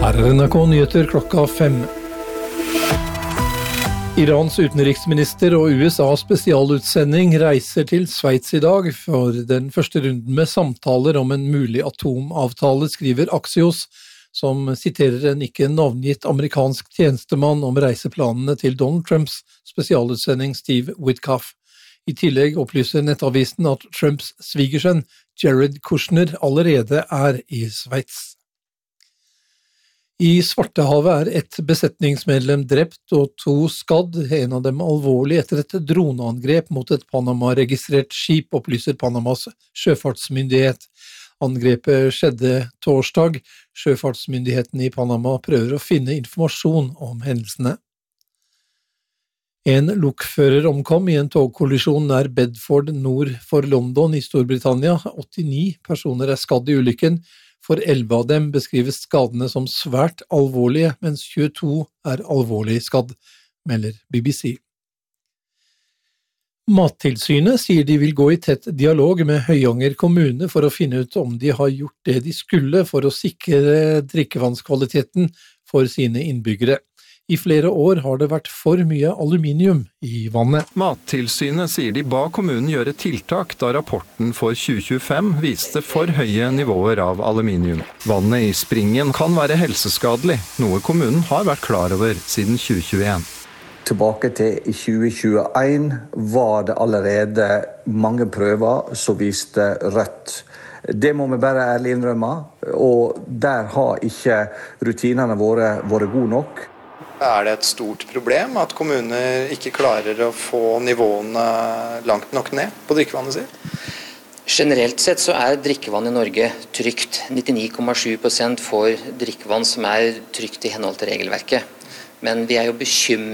Her er NRK Nyheter klokka 5. Irans utenriksminister og USAs spesialutsending reiser til Sveits i dag for den første runden med samtaler om en mulig atomavtale, skriver Axios, som siterer en ikke navngitt amerikansk tjenestemann om reiseplanene til Donald Trumps spesialutsending Steve Witkoff. I tillegg opplyser nettavisen at Trumps svigersønn Jared Kushner allerede er i Sveits. I Svartehavet er ett besetningsmedlem drept og 2 skadd, en av dem alvorlig etter et droneangrep mot et Panama-registrert skip, opplyser Panamas sjøfartsmyndighet. Angrepet skjedde torsdag. Sjøfartsmyndigheten i Panama prøver å finne informasjon om hendelsene. En lokfører omkom i en togkollisjon nær Bedford nord for London i Storbritannia. 89 personer er skadd i ulykken. For 11 av dem beskrives skadene som svært alvorlige, mens 22 er alvorlig skadd, melder BBC. Mattilsynet sier de vil gå i tett dialog med Høyanger kommune for å finne ut om de har gjort det de skulle for å sikre drikkevannskvaliteten for sine innbyggere. I flere år har det vært for mye aluminium i vannet. Mattilsynet sier de ba kommunen gjøre tiltak da rapporten for 2025 viste for høye nivåer av aluminium. Vannet i springen kan være helseskadelig, noe kommunen har vært klar over siden 2021. Tilbake til i 2021 var det allerede mange prøver som viste rødt. Det må vi bare ærlig innrømme, og der har ikke rutinene våre vært gode nok. Er det et stort problem at kommuner ikke klarer å få nivåene langt nok ned på drikkevannet sitt? Generelt sett så er drikkevann i Norge trygt. 99,7% får drikkevann som er trygt i henhold til regelverket. Men vi er jo bekymret